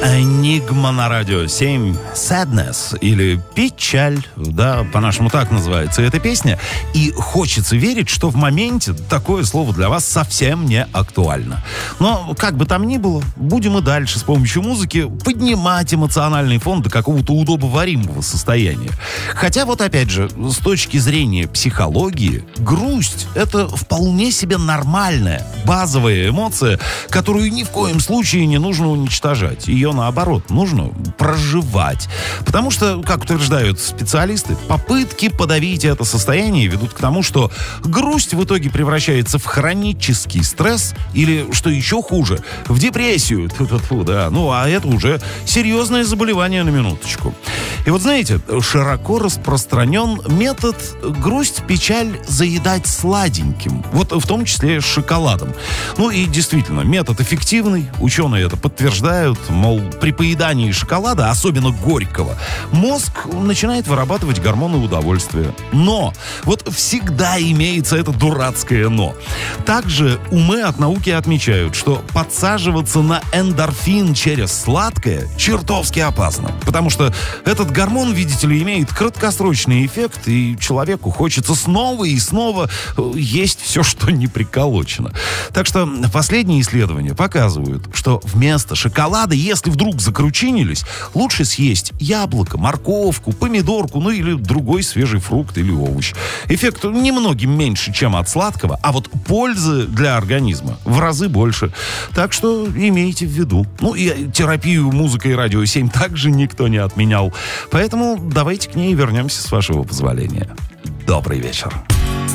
Энигма на радио 7. Sadness или печаль, да, по-нашему так называется эта песня. И хочется верить, что в моменте такое слово для вас совсем не актуально. Но, как бы там ни было, будем и дальше с помощью музыки поднимать эмоциональный фон до какого-то удобоваримого состояния. Хотя вот опять же, с точки зрения психологии, грусть — это вполне себе нормальная, базовая эмоция, которую ни в коем случае не нужно уничтожать. Ее, наоборот, нужно проживать. Потому что, как утверждают специалисты, попытки подавить это состояние ведут к тому, что грусть в итоге превращается в хронический стресс или, что еще хуже, в депрессию. Тьфу-тьфу, да. Ну, а это уже серьезное заболевание на минуточку. И вот знаете, широко распространен метод грусть, печаль заедать сладеньким. Вот в том числе с шоколадом. Ну и действительно, метод эффективный. Ученые это подтверждают. Мол, при поедании шоколада, особенно горького, мозг начинает вырабатывать гормоны удовольствия. Но вот всегда имеется это дурацкое «но». Также умы от науки отмечают, что подсаживаться на эндорфин через сладкое чертовски опасно. Потому что этот гормон, видите ли, имеет краткосрочный эффект, и человеку хочется снова и снова есть все, что не приколочено. Так что последние исследования показывают, что вместо шоколада, если вдруг закручинились, лучше съесть яблоко, морковку, помидорку, ну или другой свежий фрукт или овощ. Эффект немногим меньше, чем от сладкого, а вот пользы для организма в разы больше. Так что имейте в виду. Ну и терапию музыкой радио 7 также никто не отменял. Поэтому давайте к ней вернемся, с вашего позволения. Добрый вечер.